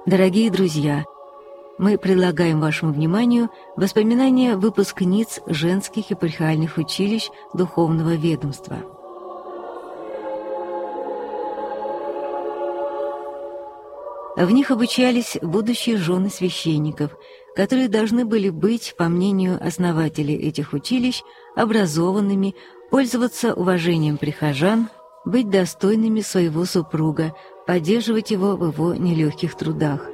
Дорогие друзья, мы предлагаем вашему вниманию воспоминания выпускниц женских епархиальных училищ Духовного ведомства. В них обучались будущие жены священников, которые должны были быть, по мнению основателей этих училищ, образованными, пользоваться уважением прихожан, быть достойными своего супруга, поддерживать его в его нелегких трудах.